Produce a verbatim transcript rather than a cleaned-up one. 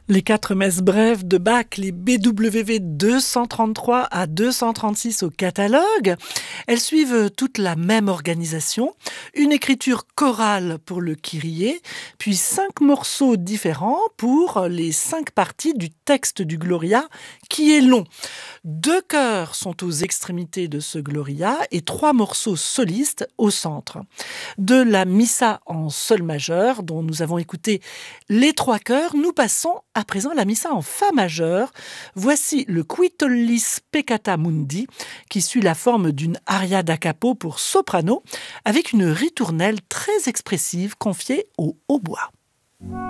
Les quatre messes brèves de Bach, les B W V deux cent trente-trois à deux cent trente-six au catalogue, elles suivent toute la même organisation, une écriture chorale pour le Kyrie, puis cinq morceaux différents pour les cinq parties du texte du Gloria, qui est long. Deux chœurs sont aux extrémités de ce Gloria et trois morceaux solistes au centre. De la Missa en sol majeur, dont nous avons écouté les trois chœurs, nous passons à présent la Missa en fa majeur. Voici le Quitollis Peccata Mundi, qui suit la forme d'une aria da capo pour soprano, avec une ritournelle très expressive confiée au hautbois.